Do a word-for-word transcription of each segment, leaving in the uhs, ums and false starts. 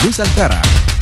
Nusantara.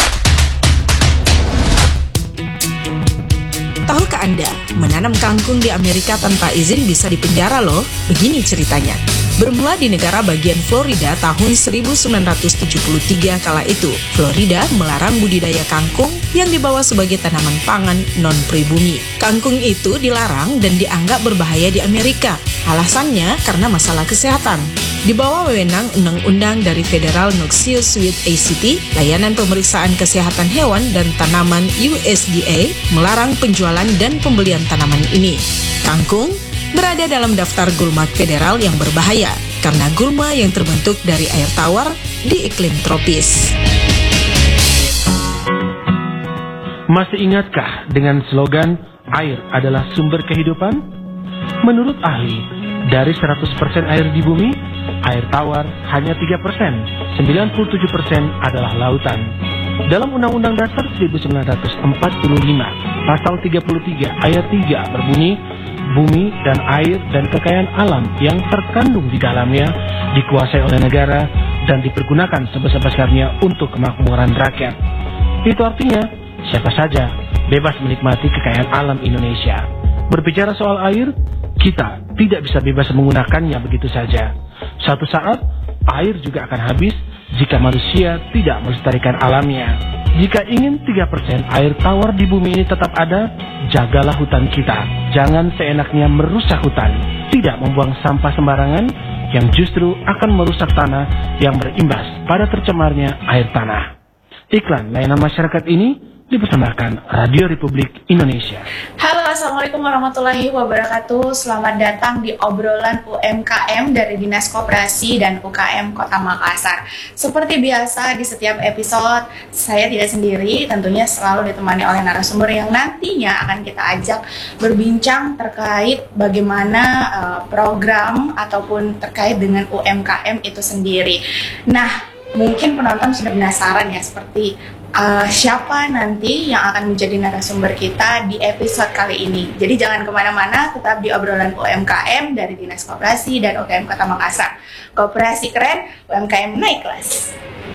Tahukah Anda, menanam kangkung di Amerika tanpa izin bisa dipenjara loh? Begini ceritanya. Bermula di negara bagian Florida tahun seribu sembilan ratus tujuh puluh tiga kala itu, Florida melarang budidaya kangkung yang dibawa sebagai tanaman pangan non-pribumi. Kangkung itu dilarang dan dianggap berbahaya di Amerika. Alasannya karena masalah kesehatan. Di bawah wewenang undang-undang dari Federal Noxious Weed Act, layanan pemeriksaan kesehatan hewan dan tanaman U S D A melarang penjualan dan pembelian tanaman ini. Kangkung berada dalam daftar gulma federal yang berbahaya karena gulma yang terbentuk dari air tawar di iklim tropis. Masih ingatkah dengan slogan air adalah sumber kehidupan? Menurut ahli, dari seratus persen air di bumi, air tawar hanya tiga persen, sembilan puluh tujuh persen adalah lautan. Dalam Undang-Undang Dasar seribu sembilan ratus empat puluh lima, Pasal tiga puluh tiga ayat tiga berbunyi, bumi dan air dan kekayaan alam yang terkandung di dalamnya dikuasai oleh negara dan dipergunakan sebesar-besarnya untuk kemakmuran rakyat. Itu artinya, siapa saja bebas menikmati kekayaan alam Indonesia. Berbicara soal air, kita tidak bisa bebas menggunakannya begitu saja. Suatu saat, air juga akan habis jika manusia tidak melestarikan alamnya. Jika ingin tiga persen air tawar di bumi ini tetap ada, jagalah hutan kita. Jangan seenaknya merusak hutan. Tidak membuang sampah sembarangan yang justru akan merusak tanah yang berimbas pada tercemarnya air tanah. Iklan layanan masyarakat ini dipersembahkan Radio Republik Indonesia. Halo, Assalamualaikum warahmatullahi wabarakatuh. Selamat datang di obrolan U M K M dari Dinas Koperasi dan U K M Kota Makassar. Seperti biasa di setiap episode, saya tidak sendiri, tentunya selalu ditemani oleh narasumber yang nantinya akan kita ajak berbincang terkait bagaimana uh, program ataupun terkait dengan U M K M itu sendiri. Nah, mungkin penonton sudah penasaran ya seperti uh, siapa nanti yang akan menjadi narasumber kita di episode kali ini. Jadi jangan kemana-mana, tetap di obrolan U M K M dari Dinas Koperasi dan U K M Kota Makassar. Koperasi keren, U M K M naik kelas.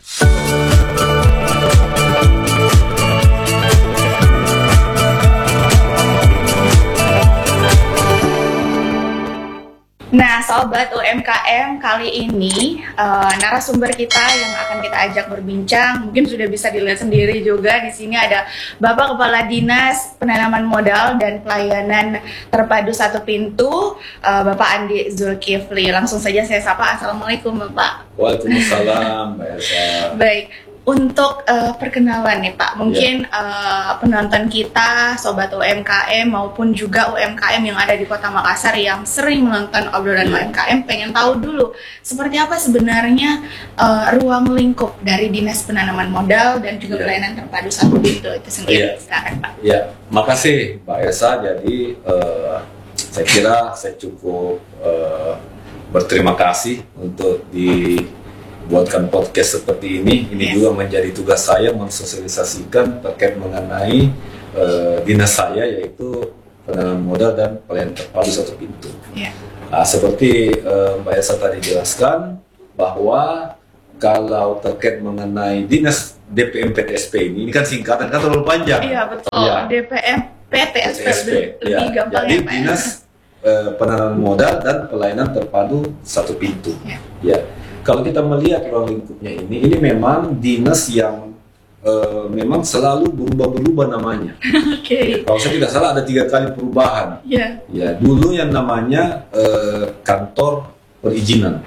Nah, sobat U M K M, kali ini uh, narasumber kita yang akan kita ajak berbincang, mungkin sudah bisa dilihat sendiri juga di sini ada Bapak Kepala Dinas Penanaman Modal dan Pelayanan Terpadu Satu Pintu, uh, Bapak Andi Zulkifli. Langsung saja saya sapa. Assalamualaikum, Bapak. Waalaikumsalam, Mbak Elsa. Baik. Untuk uh, perkenalan nih Pak, mungkin yeah. uh, penonton kita, Sobat U M K M maupun juga U M K M yang ada di Kota Makassar yang sering menonton obrolan yeah. U M K M pengen tahu dulu seperti apa sebenarnya uh, ruang lingkup dari Dinas Penanaman Modal dan juga yeah. Pelayanan Terpadu Satu Pintu itu sendiri. Yeah. Silakan Pak. Ya, yeah. Makasih Mbak Elsa. Jadi uh, saya kira saya cukup uh, berterima kasih untuk di buatkan podcast seperti ini. Ini yes. juga menjadi tugas saya mensosialisasikan terkait mengenai uh, dinas saya, yaitu penanaman modal dan pelayanan terpadu satu pintu. Yeah. Nah, seperti uh, Mbak Elsa tadi jelaskan bahwa kalau terkait mengenai dinas D P M P T S P ini, ini kan singkatan kan terlalu panjang. Iya betul. Ya. D P M P T S P lebih ya. gampang. Jadi ya, dinas uh, penanaman modal dan pelayanan terpadu satu pintu. Yeah. Ya. Kalau kita melihat ruang lingkupnya ini, ini memang dinas yang uh, memang selalu berubah-berubah namanya. Oke. Okay. Kalau saya tidak salah ada tiga kali perubahan. Yeah. Ya, dulu yang namanya uh, kantor perizinan.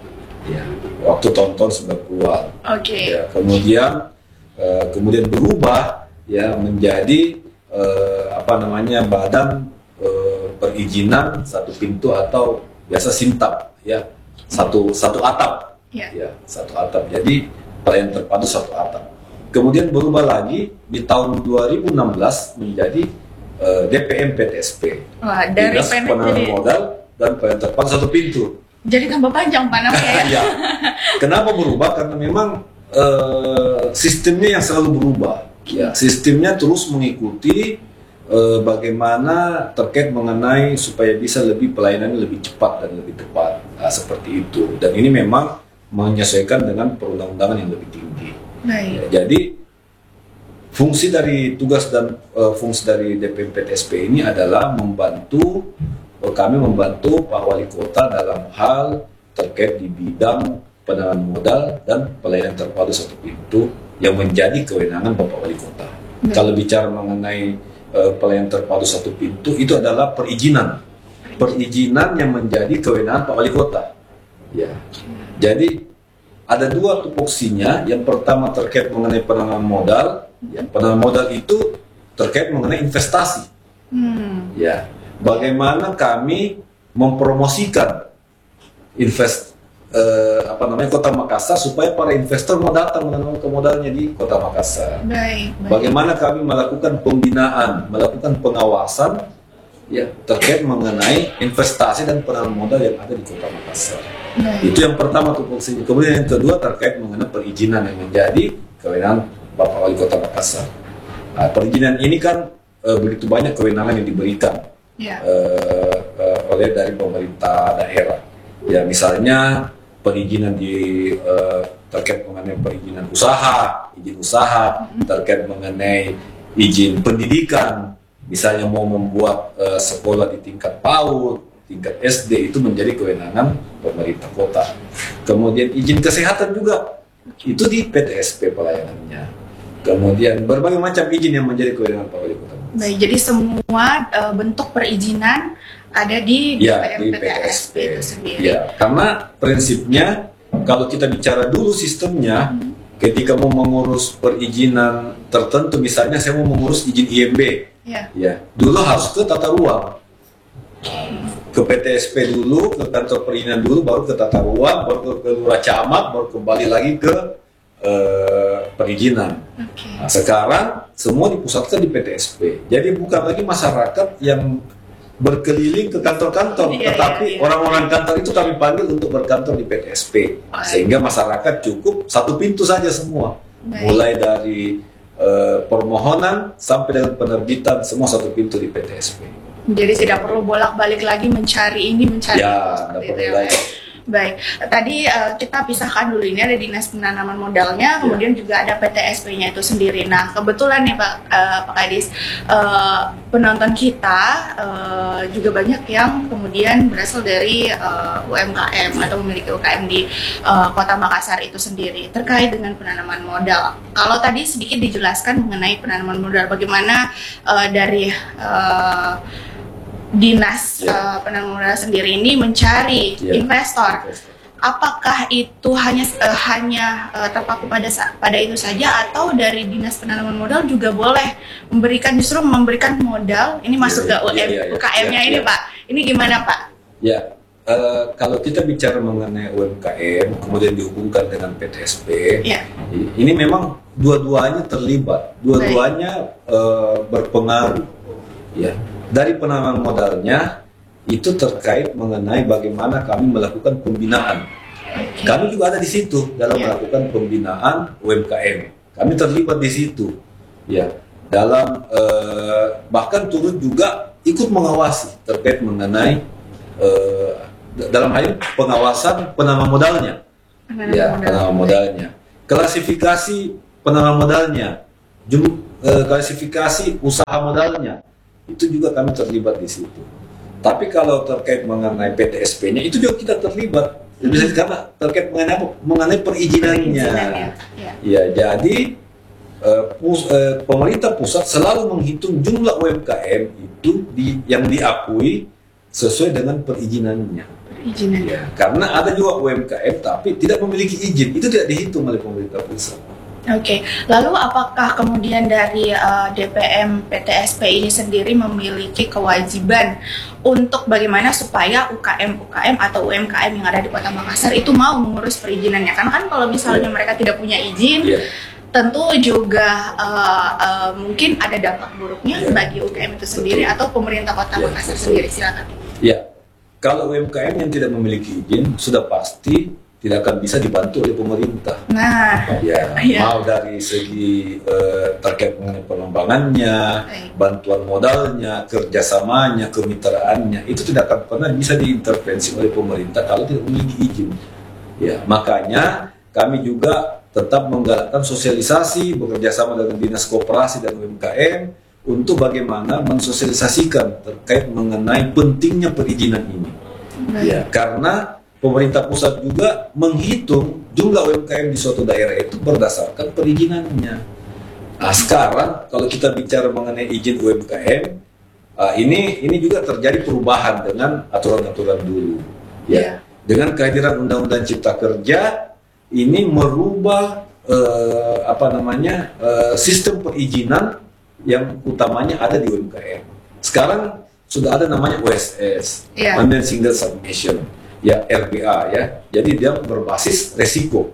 Ya, waktu tahun-tahun sembilan puluhan. Oke. Okay. Ya, kemudian uh, kemudian berubah ya menjadi uh, apa namanya badan uh, perizinan satu pintu atau biasa Sintap ya, satu satu atap. Yeah. Ya, satu atap. Jadi pelayanan terpadu satu atap. Kemudian berubah lagi di tahun dua ribu enam belas menjadi uh, D P M P T S P. Wah, dari Dinas Penanaman jadi... Modal dan Pelayanan Terpadu Satu Pintu. Jadi tambah panjang Pak namanya ya. Ya. Kenapa berubah? Karena memang uh, sistemnya yang selalu berubah. Ya, sistemnya terus mengikuti uh, bagaimana terkait mengenai supaya bisa lebih pelayanannya lebih cepat dan lebih tepat. Nah, seperti itu. Dan ini memang menyesuaikan dengan perundang-undangan yang lebih tinggi. Baik. Ya, jadi fungsi dari tugas dan uh, fungsi dari D P M P T S P ini adalah membantu uh, kami membantu Pak Wali Kota dalam hal terkait di bidang penanaman modal dan pelayanan terpadu satu pintu yang menjadi kewenangan Bapak Wali Kota. Hmm. Kalau bicara mengenai uh, pelayanan terpadu satu pintu itu adalah perizinan, perizinan yang menjadi kewenangan Pak Wali Kota. Ya, jadi ada dua tupoksinya. Yang pertama terkait mengenai penanaman modal. Ya, penanaman modal itu terkait mengenai investasi. Hmm. Ya, bagaimana kami mempromosikan invest eh, apa namanya Kota Makassar supaya para investor mau datang menanamkan modalnya di Kota Makassar. Baik, baik. Bagaimana kami melakukan pembinaan, melakukan pengawasan ya terkait mengenai investasi dan penanaman modal yang ada di Kota Makassar. Nah, itu yang pertama tupoksi. Kemudian yang kedua terkait mengenai perizinan yang menjadi kewenangan Bapak Wali Kota Makassar. Nah, perizinan ini kan e, begitu banyak kewenangan yang diberikan ya. e, e, oleh dari pemerintah daerah. Ya misalnya perizinan di e, terkait mengenai perizinan usaha, izin usaha, mm-hmm. terkait mengenai izin pendidikan, misalnya mau membuat e, sekolah di tingkat PAUD, tingkat S D itu menjadi kewenangan pemerintah kota. Kemudian izin kesehatan juga itu di P T S P pelayanannya. Kemudian berbagai macam izin yang menjadi kewenangan Pak Wali Kota. Baik, jadi semua uh, bentuk perizinan ada di ya, D P M P T S P itu sendiri. Ya, karena prinsipnya kalau kita bicara dulu sistemnya, hmm. ketika mau mengurus perizinan tertentu, misalnya saya mau mengurus izin I M B, ya, ya dulu harus ke tata ruang. Ke P T S P dulu, ke kantor perizinan dulu, baru ke tata ruang, baru ke, ke lurah camat, baru kembali lagi ke uh, perizinan. Okay. Nah, sekarang semua dipusatkan di P T S P. Jadi bukan lagi masyarakat yang berkeliling ke kantor-kantor, iya, tetapi iya, iya. orang-orang kantor itu kami panggil untuk berkantor di P T S P. Baik. Sehingga masyarakat cukup satu pintu saja semua. Baik. Mulai dari uh, permohonan sampai dengan penerbitan semua satu pintu di P T S P. Jadi tidak perlu bolak-balik lagi mencari ini, mencari ya, itu. Ya, lagi. Baik, tadi uh, kita pisahkan dulu, ini ada Dinas Penanaman Modalnya, ya. Kemudian juga ada P T S P-nya itu sendiri. Nah, kebetulan nih Pak uh, Pak Kadis, uh, penonton kita uh, juga banyak yang kemudian berasal dari uh, U M K M atau memiliki U K M di uh, Kota Makassar itu sendiri terkait dengan penanaman modal. Kalau tadi sedikit dijelaskan mengenai penanaman modal, bagaimana uh, dari uh, Dinas yeah. uh, penanaman modal sendiri ini mencari yeah. investor. Apakah itu hanya uh, hanya uh, terpaku pada pada itu saja, atau dari Dinas Penanaman Modal juga boleh memberikan justru memberikan modal ini masuk yeah, ke U M, yeah, yeah, yeah. U K M-nya yeah, ini yeah. Pak? Ini gimana Pak? Ya, uh, kalau kita bicara mengenai U M K M kemudian dihubungkan dengan P T S P, yeah. ini memang dua-duanya terlibat, dua-duanya uh, berpengaruh. Ya. Dari penanaman modalnya itu terkait mengenai bagaimana kami melakukan pembinaan. Kami juga ada di situ dalam yeah. melakukan pembinaan U M K M. Kami terlibat di situ, ya. Dalam eh, bahkan turut juga ikut mengawasi terkait mengenai eh, dalam hal ini pengawasan penanaman modalnya, penanaman ya, modal. penanaman modalnya, klasifikasi penanaman modalnya, jum, eh, klasifikasi usaha modalnya. Itu juga kami terlibat di situ. Tapi kalau terkait mengenai P T S P-nya itu juga kita terlibat. Bisa karena terkait mengenai mengenai perizinannya. Ya, ya jadi uh, pus, uh, pemerintah pusat selalu menghitung jumlah U M K M itu di, yang diakui sesuai dengan perizinannya. Perizinan. Ya, karena ada juga U M K M tapi tidak memiliki izin, itu tidak dihitung oleh pemerintah pusat. Oke, okay. Lalu apakah kemudian dari uh, D P M P T S P ini sendiri memiliki kewajiban untuk bagaimana supaya U K M U K M atau U M K M yang ada di Kota Makassar itu mau mengurus perizinannya? Karena kan kalau misalnya yeah. mereka tidak punya izin, yeah. tentu juga uh, uh, mungkin ada dampak buruknya yeah. bagi U K M itu sendiri Betul. Atau pemerintah Kota yeah. Makassar Betul. Sendiri. Silakan. Ya, yeah. Kalau U M K M yang tidak memiliki izin sudah pasti tidak akan bisa dibantu oleh pemerintah. Nah, ya, ya. Mau dari segi uh, terkait mengenai pengembangannya, Baik. bantuan modalnya, kerjasamanya, kemitraannya, itu tidak akan pernah bisa diintervensi oleh pemerintah kalau tidak memiliki izin. Ya, makanya kami juga tetap menggalakkan sosialisasi, bekerja sama dengan Dinas Koperasi dan U M K M untuk bagaimana mensosialisasikan terkait mengenai pentingnya perizinan ini. Ya, karena pemerintah pusat juga menghitung jumlah U M K M di suatu daerah itu berdasarkan perizinannya. Nah, sekarang kalau kita bicara mengenai izin U M K M, uh, ini ini juga terjadi perubahan dengan aturan-aturan dulu. Ya, yeah. Dengan kehadiran Undang-Undang Cipta Kerja ini merubah uh, apa namanya uh, sistem perizinan yang utamanya ada di U M K M. Sekarang sudah ada namanya O S S, yeah. Online Single Submission, ya R B A ya. Jadi dia berbasis resiko.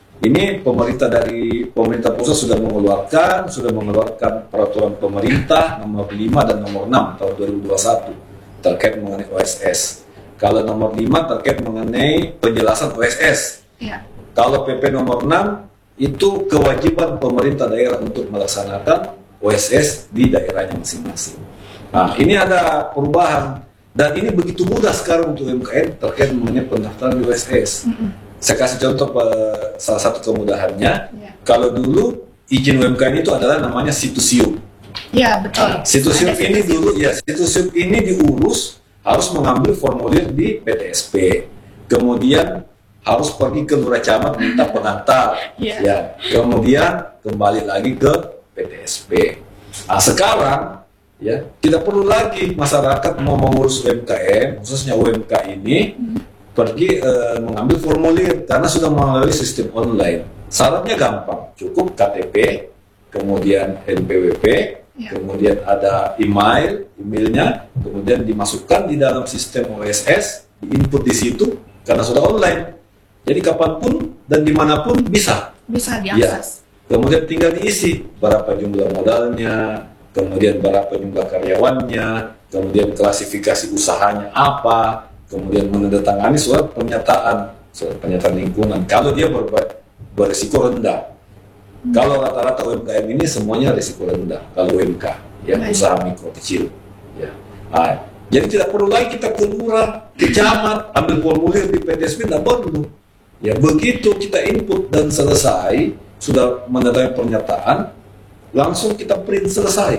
Ini pemerintah dari pemerintah pusat sudah mengeluarkan sudah mengeluarkan peraturan pemerintah nomor lima dan nomor enam tahun dua ribu dua puluh satu terkait mengenai O S S. Kalau nomor lima terkait mengenai penjelasan O S S. Yeah. Kalau P P nomor enam itu kewajiban pemerintah daerah untuk melaksanakan O S S di daerahnya masing-masing. Nah, ini ada perubahan dan ini begitu mudah sekarang untuk U M K M terkait mengenai pendaftaran O S S. Mm-hmm. Saya kasih contoh uh, salah satu kemudahannya. Yeah. Kalau dulu izin U M K M itu adalah namanya Situsium. Ya, betul. Nah, Situsium ini dulu ya, Situsium ini diurus harus mengambil formulir di P T S P. Kemudian harus pergi ke lurah camat minta pengantar. Yeah. Ya. Kemudian kembali lagi ke P T S P. Nah, sekarang ya tidak perlu lagi masyarakat mau mengurus U M K M, khususnya U M K ini hmm. pergi uh, mengambil formulir karena sudah melalui sistem online. Syaratnya gampang, cukup K T P, kemudian N P W P, ya. Kemudian ada email, emailnya, kemudian dimasukkan di dalam sistem O S S, diinput di situ karena sudah online. Jadi kapanpun dan dimanapun bisa. Bisa diakses. Ya. Kemudian tinggal diisi berapa jumlah modalnya, kemudian berapa jumlah karyawannya, kemudian klasifikasi usahanya apa, kemudian menandatangani surat pernyataan, surat pernyataan lingkungan. Kalau dia ber, berisiko rendah, hmm. kalau rata-rata U M K M ini semuanya risiko rendah. Kalau U M K, ya Baik. Usaha mikro kecil, ya. Nah, jadi tidak perlu lagi kita ke lurah, ke camat, ambil formulir di P T S P, tidak perlu. Ya begitu kita input dan selesai, sudah menandatangani pernyataan, langsung kita print selesai.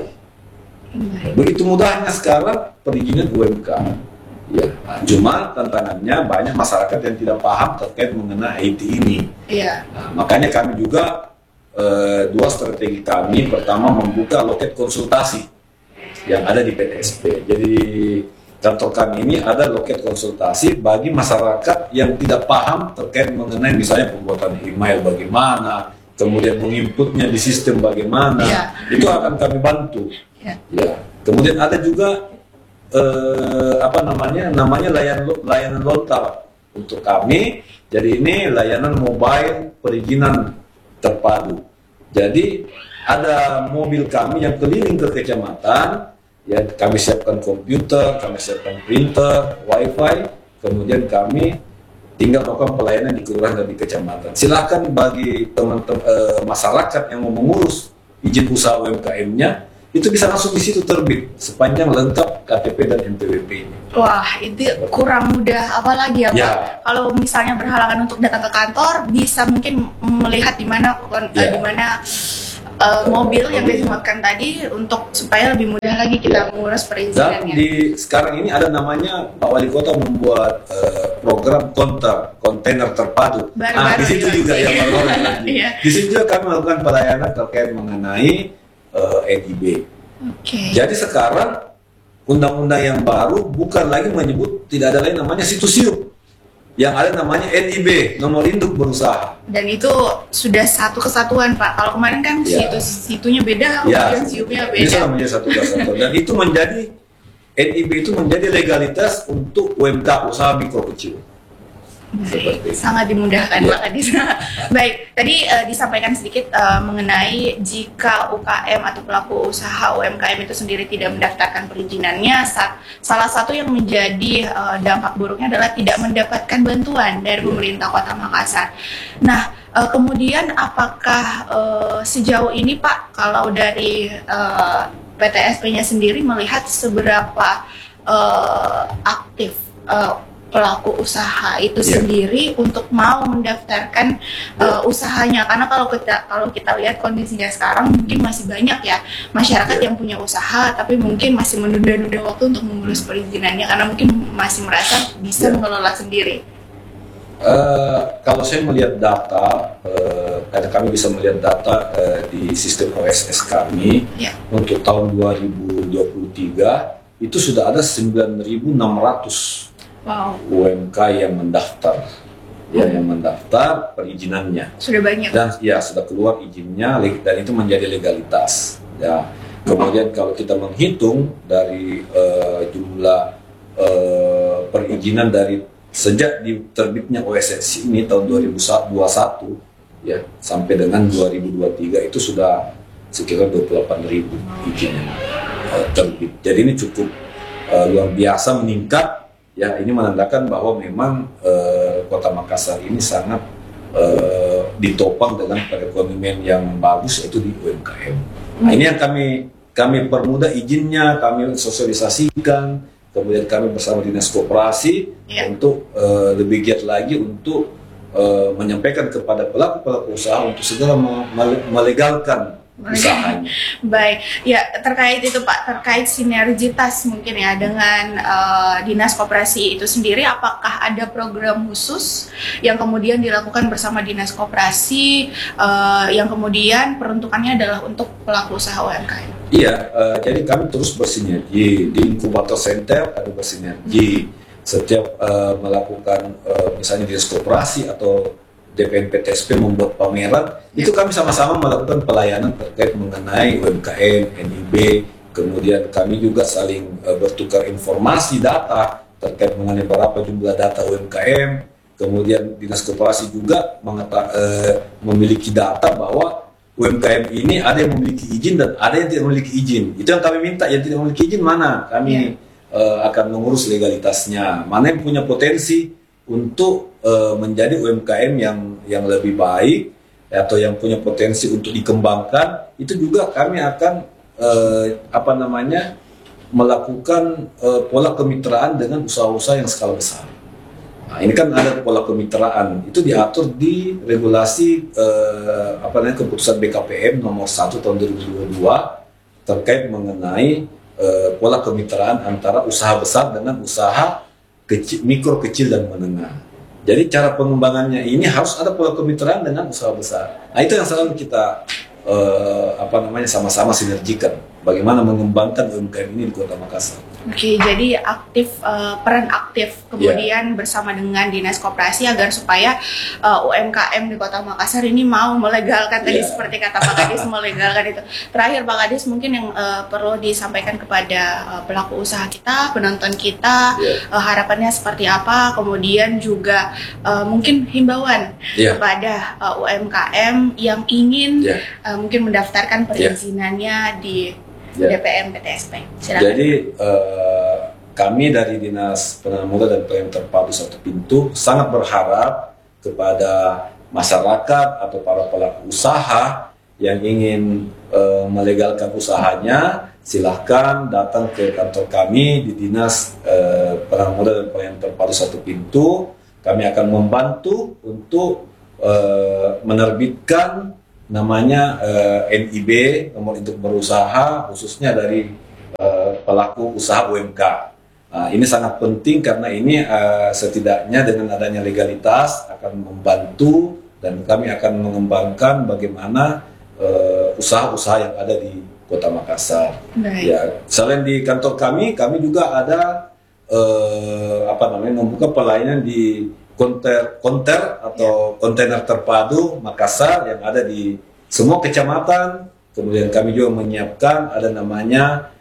Begitu mudahnya sekarang perizinan U M K. Ya, nah, cuma tantangannya banyak masyarakat yang tidak paham terkait mengenai I T ini. Iya. Nah, makanya kami juga eh, dua strategi kami, pertama membuka loket konsultasi yang ada di P T S P. Jadi kantor kami ini ada loket konsultasi bagi masyarakat yang tidak paham terkait mengenai misalnya pembuatan email bagaimana, kemudian menginputnya di sistem bagaimana, ya. Itu akan kami bantu. Ya. Ya. Kemudian ada juga eh, apa namanya, namanya layanan layanan lontar untuk kami. Jadi ini layanan mobile perizinan terpadu. Jadi ada mobil kami yang keliling ke kecamatan. Ya, kami siapkan komputer, kami siapkan printer, wifi, kemudian kami tinggal melakukan pelayanan di kelurahan dan di kecamatan. Silakan bagi teman-teman e, masyarakat yang mau mengurus izin usaha U M K M-nya, itu bisa langsung di situ terbit sepanjang lengkap K T P dan N P W P ini. Wah, itu kurang mudah apalagi ya, Pak. Ya. Kalau misalnya berhalangan untuk datang ke kantor, bisa mungkin melihat di mana ya. di mana Uh, mobil yang disebutkan tadi untuk supaya lebih mudah lagi kita ya. mengurus perizinannya. Dan di sekarang ini ada namanya Pak Wali Kota membuat uh, program konter kontainer terpadu. Baru-baru nah, di situ juga ya Pak Wali. Iya. Di situ juga kami melakukan pelayanan terkait mengenai uh, N I B. Okay. Jadi sekarang undang-undang yang baru bukan lagi menyebut, tidak ada lain namanya Situsium. Yang ada namanya N I B, nomor induk berusaha. Dan itu sudah satu kesatuan, Pak. Kalau kemarin kan ya. situ situnya beda, ya. kemudian siumnya beda. Ini sudah menjadi satu kesatuan. Dan itu menjadi N I B itu menjadi legalitas untuk U M K, usaha mikro kecil. Baik, sangat dimudahkan ya. Pak Kadis. Baik, tadi uh, disampaikan sedikit uh, mengenai jika U K M atau pelaku usaha U M K M itu sendiri tidak mendaftarkan perizinannya, saat, salah satu yang menjadi uh, dampak buruknya adalah tidak mendapatkan bantuan dari pemerintah Kota Makassar. Nah, uh, kemudian apakah uh, sejauh ini Pak, kalau dari uh, P T S P-nya sendiri melihat seberapa uh, aktif uh, pelaku usaha itu Yeah. sendiri untuk mau mendaftarkan uh, usahanya? Karena kalau kita kalau kita lihat kondisinya sekarang mungkin masih banyak ya masyarakat Yeah. yang punya usaha tapi mungkin masih menunda-nunda waktu untuk mengurus perizinannya karena mungkin masih merasa bisa Yeah. mengelola sendiri. Uh, kalau saya melihat data, uh, karena kami bisa melihat data uh, di sistem O S S kami Ya. untuk tahun dua ribu dua puluh tiga itu sudah ada sembilan ribu enam ratus Wow, U M K yang mendaftar, ya yang mendaftar perizinannya sudah banyak. dan ya sudah keluar izinnya leg- dan itu menjadi legalitas. Ya, kemudian kalau kita menghitung dari uh, jumlah uh, perizinan dari sejak diterbitnya O S S ini tahun dua ribu dua puluh satu ya sampai dengan dua ribu dua puluh tiga itu sudah sekitar dua puluh delapan ribu izin yang uh, terbit. Jadi ini cukup uh, luar biasa meningkat. Ya, ini menandakan bahwa memang uh, Kota Makassar ini sangat uh, ditopang dengan perekonomian yang bagus yaitu di U M K M. Nah, ini yang kami kami permudah izinnya, kami sosialisasikan, kemudian kami bersama Dinas Koperasi Ya. untuk uh, lebih giat lagi untuk uh, menyampaikan kepada pelaku-pelaku usaha untuk segera me- mele- melegalkan usahanya. Baik, ya terkait itu Pak, terkait sinergitas mungkin ya dengan uh, Dinas Koperasi itu sendiri, apakah ada program khusus yang kemudian dilakukan bersama Dinas Koperasi uh, yang kemudian peruntukannya adalah untuk pelaku usaha U M K M? Iya, uh, jadi kami terus bersinergi di inkubator center, kami bersinergi setiap uh, melakukan uh, misalnya Dinas Koperasi atau D P M P T S P membuat pameran, itu kami sama-sama melakukan pelayanan terkait mengenai U M K M, N I B, kemudian kami juga saling uh, bertukar informasi data terkait mengenai berapa jumlah data U M K M, kemudian Dinas Koperasi juga mengata, uh, memiliki data bahwa U M K M ini ada yang memiliki izin dan ada yang tidak memiliki izin. Itu yang kami minta, yang tidak memiliki izin mana? Kami uh, akan mengurus legalitasnya. Mana yang punya potensi untuk uh, menjadi U M K M yang yang lebih baik atau yang punya potensi untuk dikembangkan, itu juga kami akan uh, apa namanya melakukan uh, pola kemitraan dengan usaha-usaha yang skala besar. Nah, ini kan ada pola kemitraan, itu diatur di regulasi uh, apa namanya keputusan B K P M nomor satu tahun dua ribu dua puluh dua terkait mengenai uh, pola kemitraan antara usaha besar dengan usaha kecil, mikro, kecil, dan menengah. Jadi cara pengembangannya ini harus ada pola kemitraan dengan usaha besar. Nah, itu yang selalu kita uh, apa namanya sama-sama sinergikan. Bagaimana mengembangkan U M K M ini di Kota Makassar. Oke, jadi aktif uh, peran aktif kemudian bersama dengan Dinas Koperasi agar supaya uh, U M K M di Kota Makassar ini mau melegalkan tadi Yeah. seperti kata Pak Kadis melegalkan itu. Terakhir Pak Kadis mungkin yang uh, perlu disampaikan kepada uh, pelaku usaha kita, penonton kita, Yeah. uh, harapannya seperti apa, kemudian juga uh, mungkin himbauan Yeah. kepada uh, U M K M yang ingin Yeah. uh, mungkin mendaftarkan perizinannya di Ya. D P M P T S P. Silakan. Jadi eh, kami dari Dinas Penanaman Modal dan Pelayanan Terpadu Satu Pintu sangat berharap kepada masyarakat atau para pelaku usaha yang ingin eh, melegalkan usahanya, silahkan datang ke kantor kami di Dinas eh, Penanaman Modal dan Pelayanan Terpadu Satu Pintu. Kami akan membantu untuk eh, menerbitkan namanya uh, N I B, nomor induk berusaha, khususnya dari uh, pelaku usaha U M K. Nah, ini sangat penting karena ini uh, setidaknya dengan adanya legalitas akan membantu dan kami akan mengembangkan bagaimana uh, usaha-usaha yang ada di Kota Makassar. Baik. Ya, selain di kantor kami, kami juga ada uh, apa namanya membuka pelayanan di konter konter atau kontainer terpadu Makassar yang ada di semua kecamatan. Kemudian kami juga menyiapkan ada namanya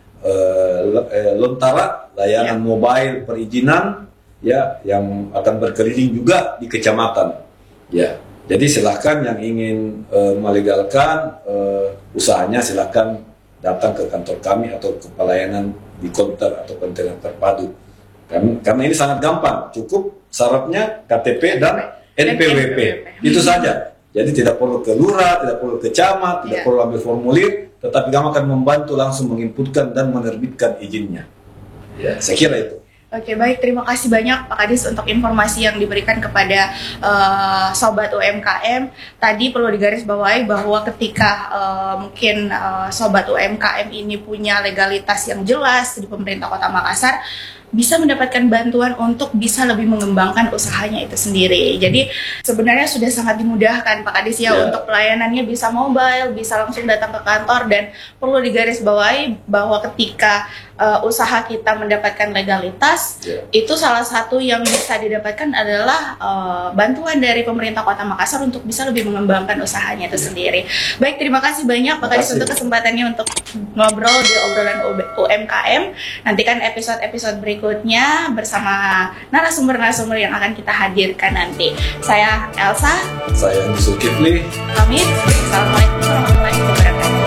eh, Lontara, layanan Ya. mobile perizinan ya yang akan berkeliling juga di kecamatan. Ya. Jadi silahkan yang ingin eh, melegalkan eh, usahanya silahkan datang ke kantor kami atau ke pelayanan di konter atau kontainer terpadu. Karena, karena ini sangat gampang, cukup syaratnya K T P dan N P W P, itu saja. Jadi tidak perlu ke lurah, tidak perlu ke camat, tidak Ya. perlu ambil formulir, tetapi kami akan membantu langsung menginputkan dan menerbitkan izinnya. Ya, saya kira itu. Oke, baik. Terima kasih banyak Pak Kadis untuk informasi yang diberikan kepada uh, Sobat U M K M. Tadi perlu digarisbawahi bahwa ketika uh, mungkin uh, Sobat U M K M ini punya legalitas yang jelas di pemerintah Kota Makassar, bisa mendapatkan bantuan untuk bisa lebih mengembangkan usahanya itu sendiri. Jadi sebenarnya sudah sangat dimudahkan Pak Kadis ya, yeah. Untuk pelayanannya bisa mobile, bisa langsung datang ke kantor, dan perlu digarisbawahi bahwa ketika uh, usaha kita mendapatkan legalitas, yeah. Itu salah satu yang bisa didapatkan adalah uh, bantuan dari pemerintah Kota Makassar untuk bisa lebih mengembangkan usahanya itu yeah. sendiri. Baik, terima kasih banyak Pak Kadis untuk kesempatannya untuk ngobrol di obrolan U M K M. Nantikan episode-episode berikutnya berikutnya bersama narasumber-narasumber yang akan kita hadirkan nanti. Saya Elsa. Saya Zulkifli. Pamit. Assalamualaikum warahmatullahi wabarakatuh.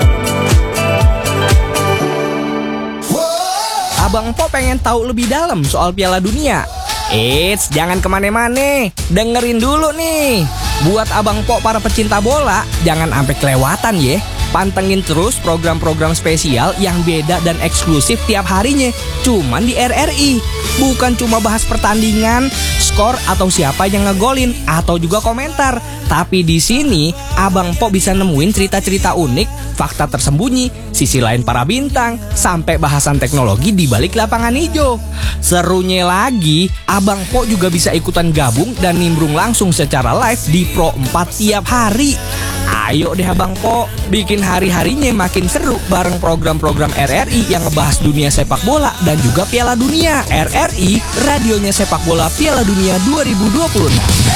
Abang Po pengen tahu lebih dalam soal Piala Dunia? Eits, jangan kemana-mana. Dengerin dulu nih. Buat Abang Po para pecinta bola, jangan sampai kelewatan ya. Pantengin terus program-program spesial yang beda dan eksklusif tiap harinya. Cuman di R R I. Bukan cuma bahas pertandingan, skor atau siapa yang ngegolin, atau juga komentar. Tapi di sini Abang Po bisa nemuin cerita-cerita unik, fakta tersembunyi, sisi lain para bintang, sampai bahasan teknologi di balik lapangan hijau. Serunya lagi, Abang Po juga bisa ikutan gabung dan nimbrung langsung secara live di Pro empat tiap hari. Ayo deh Abang Po, bikin hari-harinya makin seru bareng program-program R R I yang ngebahas dunia sepak bola dan juga Piala Dunia. R R I, radionya sepak bola Piala Dunia dua ribu dua puluh enam.